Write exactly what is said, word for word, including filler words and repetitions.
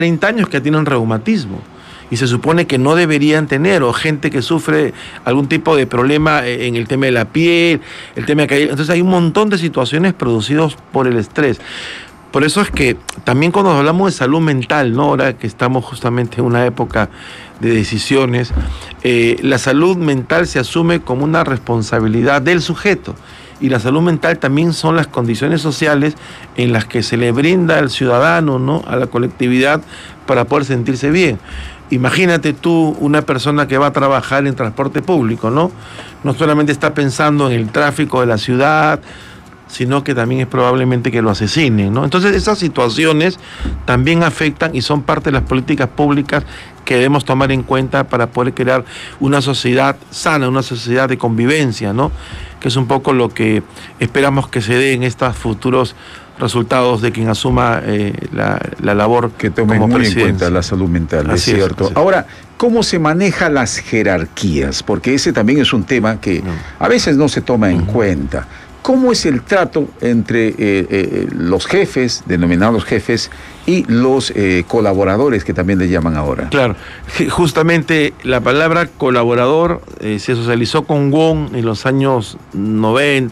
treinta años que tienen reumatismo y se supone que no deberían tener, o gente que sufre algún tipo de problema en el tema de la piel, el tema de caída. Entonces hay un montón de situaciones producidas por el estrés. Por eso es que también cuando hablamos de salud mental, ¿no? Ahora que estamos justamente en una época de decisiones, eh, la salud mental se asume como una responsabilidad del sujeto. Y la salud mental también son las condiciones sociales en las que se le brinda al ciudadano, ¿no?, a la colectividad, para poder sentirse bien. Imagínate tú una persona que va a trabajar en transporte público, ¿no? No solamente está pensando en el tráfico de la ciudad, sino que también es probablemente que lo asesinen, ¿no? Entonces esas situaciones también afectan y son parte de las políticas públicas que debemos tomar en cuenta para poder crear una sociedad sana, una sociedad de convivencia, ¿no? Que es un poco lo que esperamos que se dé en estos futuros resultados de quien asuma eh, la, la labor que tome como muy en presidencia. cuenta la salud mental, Así es cierto. es, Ahora, ¿cómo se manejan las jerarquías? Porque ese también es un tema que no. a veces no se toma en Uh-huh. cuenta. ¿Cómo es el trato entre eh, eh, los jefes, denominados jefes, y los eh, colaboradores, que también le llaman ahora? Claro, justamente la palabra colaborador eh, se socializó con Wong en los años noventa.